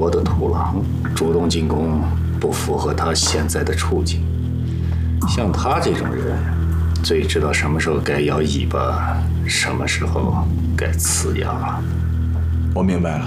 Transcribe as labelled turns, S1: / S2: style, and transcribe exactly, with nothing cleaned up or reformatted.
S1: 活的土狼，主动进攻不符合他现在的处境。像他这种人，最知道什么时候该摇尾巴，什么时候该呲牙。
S2: 我明白了。